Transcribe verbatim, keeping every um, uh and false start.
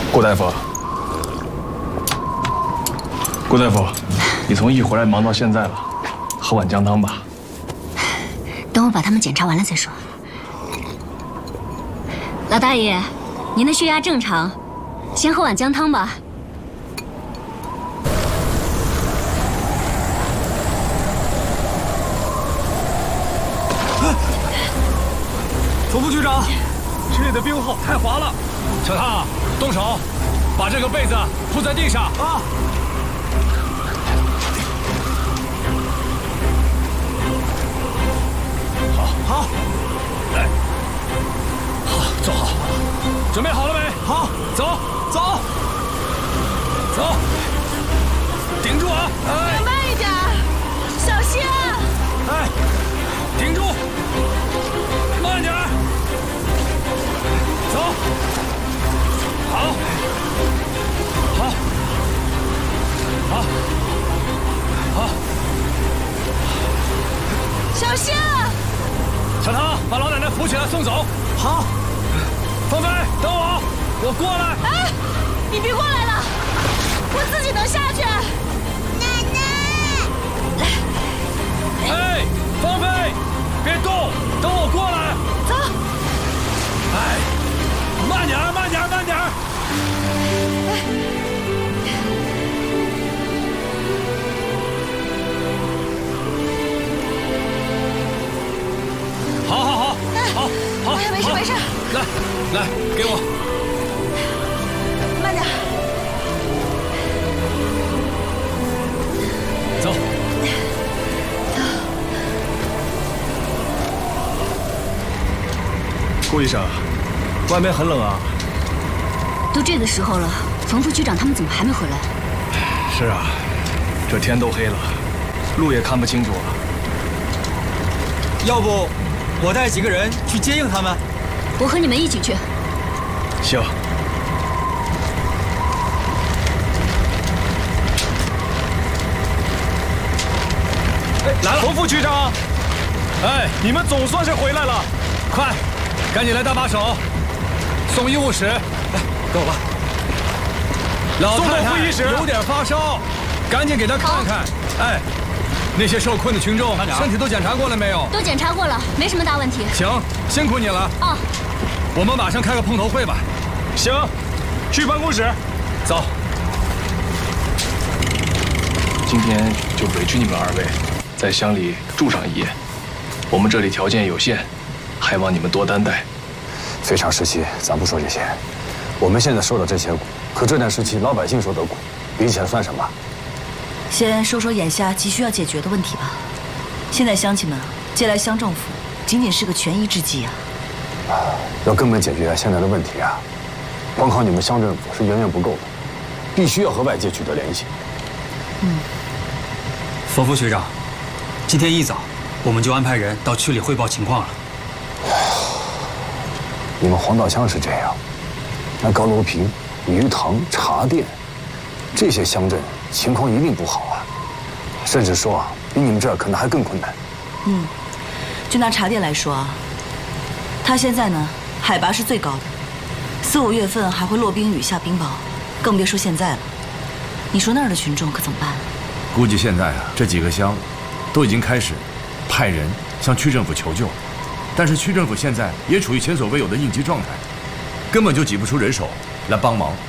顾大夫，顾大夫，你从义回来忙到现在了，喝碗姜汤吧。 等我把他们检查完了再说。老大爷，您的血压正常，先喝碗姜汤吧。 冯副局长，这里的冰后太滑了。小汤，动手，把这个被子铺在地上啊！好，好，来，好，坐好，准备好了没？好，走，走，走，顶住啊！哎， 慢一点，小心啊！ 哎，顶住，慢点。 走，好，好，好，好， 小心啊！ 小汤，把老奶奶扶起来送走。好，芳菲，等我，我过来。 哎，你别过来了，我自己能下去。奶奶， 哎，芳菲，别动，等我过来。 走。 哎。 慢点儿，慢点儿，慢点儿！好好好，好，好， 哎，没事没事。 来，来，给我。 慢点。 走。 顾医生。 外面很冷啊！ 都这个时候了，冯副局长他们怎么还没回来？ 是啊，这天都黑了，路也看不清楚了。 要不我带几个人去接应他们？ 我和你们一起去。 行。 哎，来了，冯副局长！哎，你们总算是回来了，快，赶紧来搭把手。 送医务室，来，跟我吧。老太太有点发烧，赶紧给她看看。哎，那些受困的群众身体都检查过了没有？ 都检查过了，没什么大问题。 行，辛苦你了。 哦， 我们马上开个碰头会吧。 行，去办公室。 走。 今天就委屈你们二位，在乡里住上一夜。我们这里条件有限，还望你们多担待。 非常时期，咱不说这些，我们现在受的这些苦，和这段时期老百姓受的苦比起来算什么？ 先说说眼下急需要解决的问题吧。现在乡亲们借来乡政府，仅仅是个权宜之计啊！ 要根本解决现在的问题啊，光靠你们乡政府是远远不够的，必须要和外界取得联系。 嗯， 冯副局长，今天一早我们就安排人到区里汇报情况了。 你们黄道乡是这样，那高楼坪、鱼塘、茶店，这些乡镇情况一定不好啊，甚至说啊，比你们这儿可能还更困难。 嗯，就拿茶店来说啊，它现在呢海拔是最高的，四五月份还会落冰雨下冰雹，更别说现在了。你说那儿的群众可怎么办？ 估计现在啊，这几个乡都已经开始派人向区政府求救。 但是区政府现在也处于前所未有的应急状态，根本就挤不出人手来帮忙